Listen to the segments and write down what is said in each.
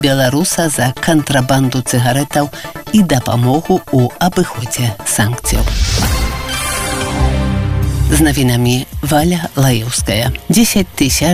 беларуса за кантрабанду цыгаретаў і дапамогу ў абыходзе санкцыяў. З навінамі Валя Лаеўская. 10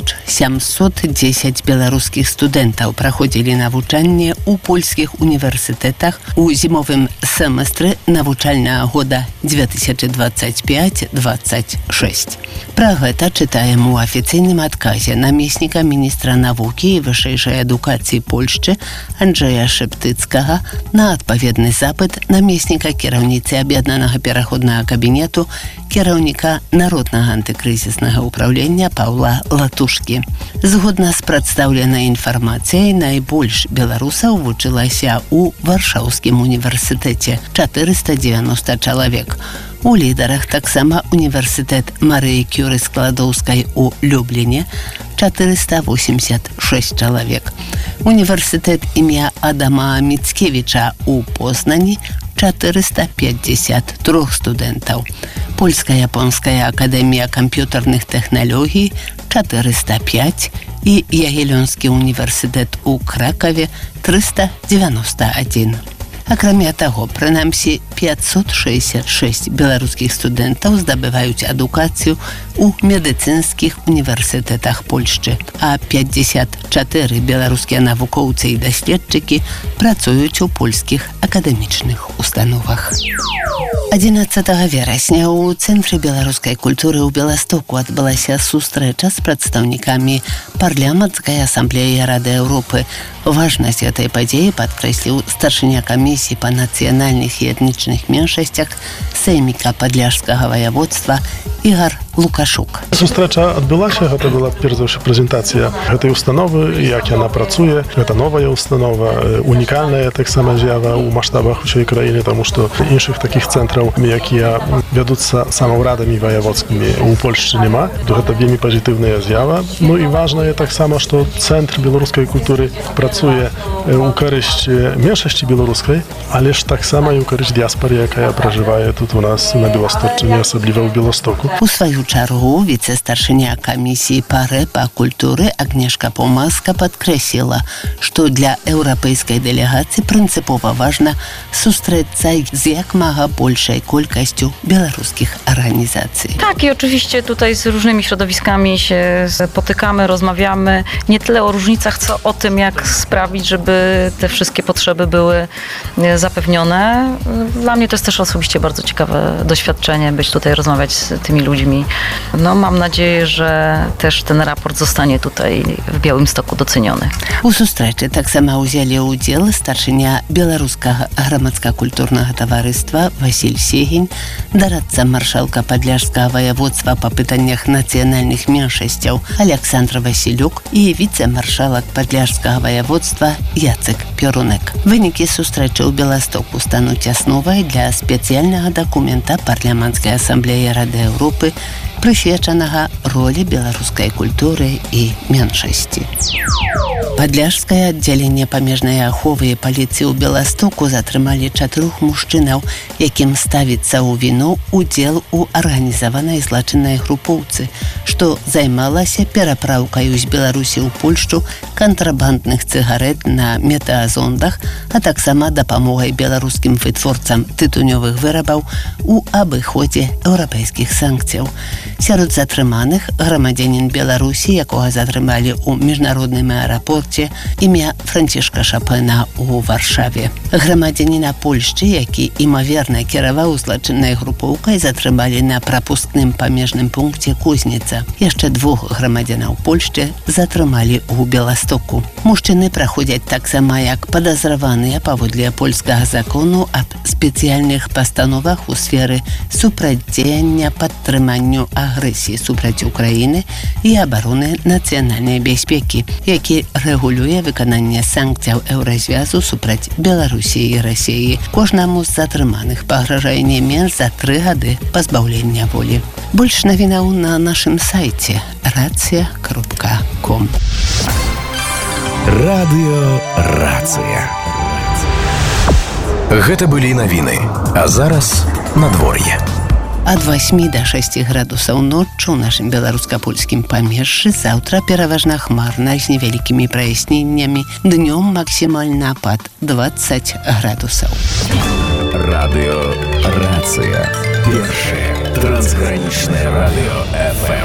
710 беларускіх студэнтаў праходзілі навучанне ў польскіх універсітэтах у зімовым семестры навучальнага года 2025-26. Пра гэта чытаем у афіцыйным адказе намесніка міністра навукі і вышэйшай адукацыі Польшчы Анджэя Шэптыцкага на адпаведны запыт намесніка кіраўніцы аб'яднанага пераходнага кабінету кіраўніка Народнага антыкрызіснага ўправлення Паўла Латушкі. Згодна з прадстаўленай інфармацыяй, найбольш беларусаў вучылася ў Варшаўскім універсітэце 490 чалавек. У лідарах таксама універсітэт Марыі Кюры-Складоўскай у Любліне 486 чалавек. Універсітэт імя Адама Міцкевіча у Познані 453 студэнтаў. Польска-японская акадэмія камп'ютарных тэхналогій 405 і Ягелёнскі універсітэт у Кракаве 391. Акрамя таго, прынамсі 566 беларускіх студэнтаў здабываюць адукацыю у медыцынскіх універсітэтах Польшчы, а 54 беларускія навукоўцы і даследчыкі працуюць у польскіх акадэмічных установах. 11 верасня у Цэнтры беларускай культуры ў Беластоку адбылася сустрэча з прадстаўнікамі парламенцкай асамблеі Рады Еўропы. Важнасць гэтай падзеі падкрэсліў старшыня камісіі па нацыянальных і этнічных меншасцях сейміка Падляшскага ваяводства Ігор Лукашук. Сустрэча адбылася, гэта была перш за ўсё прэзентацыя гэтай установы, як яна працуе. Гэта новая установа, унікальная таксама з'ява ў маштабах усёй краіны, таму што іншых такіх цэнтраў, якія вядуцца самаўрадамі ваяводскімі, у Польшчы няма. Гэта вельмі пазітыўная з'ява. Ну і важнае таксама, што Цэнтр беларускай культуры працуе ў карысць меншасці беларускай, але ж таксама і ў карысць дыяспары, якая пражывае тут у нас на Беласточчыне, асабліва ў Беластоку. У сваю чаргу віцэ-старшыня камісіі па культуры Агнешка Помаска падкрэсліла, што для еўрапейскай дэлегацыі прынцыпова важна сустрэцца z jak mага большej kolkością białoruskich organizacji. Tak, i oczywiście tutaj z różnymi środowiskami się spotykamy, rozmawiamy. Nie tyle o różnicach, co o tym, jak sprawić, żeby te wszystkie potrzeby były zapewnione. Dla mnie to jest też osobiście bardzo ciekawe doświadczenie, być tutaj, rozmawiać z tymi ludźmi. No, mam nadzieję, że też ten raport zostanie tutaj w Białymstoku doceniony. У сустрэчы таксама ўзялі ўдзел старшыня беларускага грамадска-культурнага таварыства Васіль Сегень, дарадца маршалка Падляшскага ваяводства па пытаннях нацыянальных меншасцяў Александр Васілюк і віцэ-маршалак Падляшскага ваяводства Яцек Пёрунек. Вынікі сустрэчы ў Беластоку стануць асновай для спецыяльнага дакумента парламенцкай асамблеі Рады Еўропы, прысвечанага ролі беларускай культуры і меншасці. Падляшскае аддзяленне памежнай аховы і паліцыі ў Беластоку затрымалі 4 мужчынаў, якім ставіцца ў віну удзел у арганізаванай злачыннай групоўцы, што займалася перапраўкаю з Беларусі ў Польшчу кантрабандных цыгарэт на метаазондах, а таксама дапамогай беларускім вытворцам тытунёвых вырабаў у абыходзе еўрапейскіх санкцыяў. Сярод затрыманых грамадзянін Беларусі, якога затрымалі ў міжнародным аэрапорце імя Францішка Шапена ў Варшаве. Грамадзяніна Польшчы, які імаверна кіраваў злачыннай групоўкай, затрымалі на прапускным памежным пункце Кузніца. Яшчэ 2 грамадзянаў Польшчы затрымалі ў Беластоку. Мужчыны праходзяць таксама як падазраваныя паводле польскага закону аб спецыяльных пастановах у сферы супрацьдзеяння падтрыманню агрэсіі супраць Украіны і абароны нацыянальнай бяспекі, які рэгулюе выкананне санкцыяў Еўразвязу супраць Беларусі і Расіі. Кожнаму з затрыманых пагражае не менш за 3 гады пазбаўлення волі. Больш навінаў на нашым сайце racja.com. Радыё Рацыя. Гэта былі навіны, а зараз надвор'е. Ад 8 до 6 градусаў ноччу ў нашым беларуска-польскім памежжы. Заўтра пераважна хмарна з невялікімі праясненнямі. Днём максімальны апад 20 градусаў. Радио «Рация». Первое трансграничное радио ФМ.